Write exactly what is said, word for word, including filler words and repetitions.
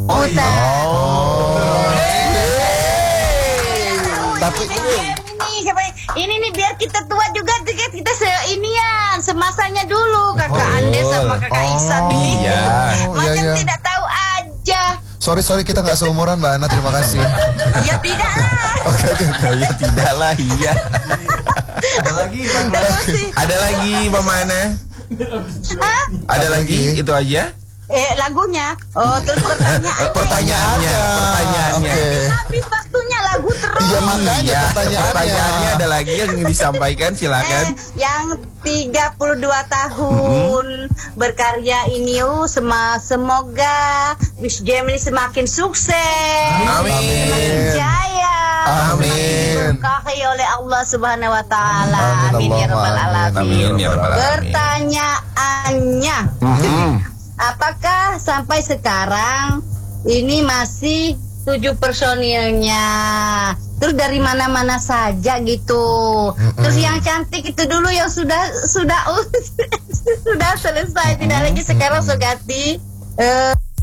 Oh, Buta. oh. Tapi ini, siapa ini nih biar kita tua juga kita, kita seinian semasanya dulu kakak Oh, Ande sama kakak oh, Ihsan ini. iya. Macam Iya, iya. tidak tahu aja. sorry sorry kita nggak seumuran Mbak Ana, terima kasih. Ya tidak lah. Oke oke. Oh ya tidak lah, iya. Ada lagi Bang. Terus sih. Ada lagi Pemana? Hah? Ada lagi? Itu aja? Eh lagunya. Oh terus pertanyaannya. Pertanyaannya, pertanyaannya. Oke. Habis waktunya lagu terus. Iya makanya Iya, pertanyaannya. pertanyaannya ada lagi yang ingin disampaikan, silakan. Eh, yang tiga puluh dua tahun berkarya ini uh, sema, semoga Wish Jam ini semakin sukses, Amin. semakin jaya, Amin. semakin diberkahi oleh Allah Subhanahu Wa Taala. Amin, Amin ya rabbal Allahumma alamin. Amin ya rabbal alamin. Pertanyaannya, Mhm. apakah sampai sekarang ini masih tujuh personilnya? Terus dari mana-mana saja gitu. Terus yang cantik itu dulu yang sudah sudah sudah selesai, tidak lagi sekarang Sugati. Eh